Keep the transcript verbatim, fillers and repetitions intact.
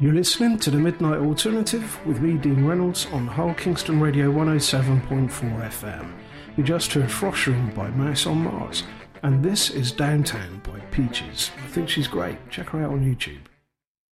You're listening to the Midnight Alternative with me, Dean Reynolds, on Hull Kingston Radio one oh seven point four F M. We just heard Froshering by Mouse on Mars, and this is Downtown by Peaches. I think she's great. Check her out on YouTube.